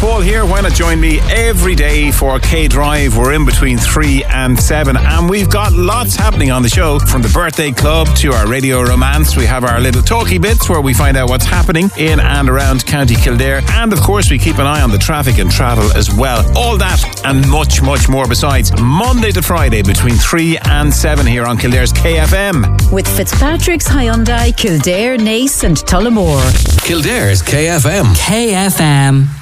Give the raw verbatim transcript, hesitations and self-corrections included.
Paul here. Why not join me every day for K Drive? We're in between three and seven, and we've got lots happening on the show. From the birthday club to our radio romance, we have our little talky bits where we find out what's happening in and around County Kildare, and of course we keep an eye on the traffic and travel as well. All that and much, much more besides, Monday to Friday between three and seven here on Kildare's K F M. With Fitzpatrick's Hyundai, Kildare, Naas and Tullamore. Kildare's K F M. K F M.